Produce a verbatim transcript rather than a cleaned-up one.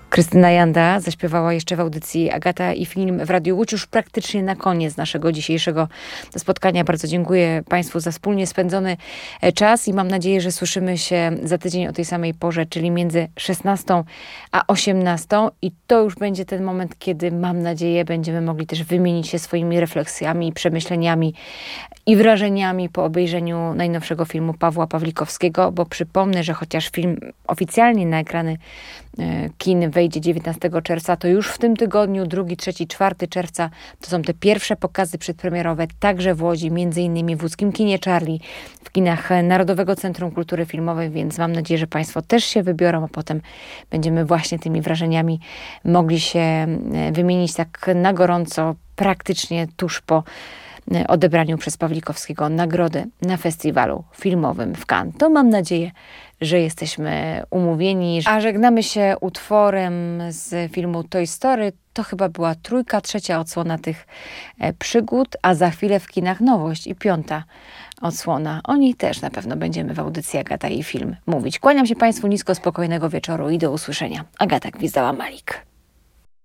Krystyna Janda zaśpiewała jeszcze w audycji Agata i Film w Radiu Łódź już praktycznie na koniec naszego dzisiejszego spotkania. Bardzo dziękuję Państwu za wspólnie spędzony czas i mam nadzieję, że słyszymy się za tydzień o tej samej porze, czyli między szesnastą a osiemnastą i to już będzie ten moment, kiedy mam nadzieję będziemy mogli też wymienić się swoimi refleksjami, przemyśleniami i wrażeniami po obejrzeniu najnowszego filmu Pawła Pawlikowskiego, bo przypomnę, że chociaż film oficjalnie na ekrany kin wejdzie dziewiętnastego czerwca, to już w tym tygodniu, drugi, trzeci, czwarty czerwca, to są te pierwsze pokazy przedpremierowe, także w Łodzi, między innymi w łódzkim kinie Charlie, w kinach Narodowego Centrum Kultury Filmowej, więc mam nadzieję, że Państwo też się wybiorą, a potem będziemy właśnie tymi wrażeniami mogli się wymienić tak na gorąco, praktycznie tuż po odebraniu przez Pawlikowskiego nagrody na festiwalu filmowym w Cannes. To mam nadzieję, że jesteśmy umówieni. A żegnamy się utworem z filmu Toy Story. To chyba była trójka, trzecia odsłona tych przygód, a za chwilę w kinach nowość i piąta odsłona. O niej też na pewno będziemy w audycji Agata i Film mówić. Kłaniam się Państwu nisko, spokojnego wieczoru i do usłyszenia. Agata Gwizdała-Malik.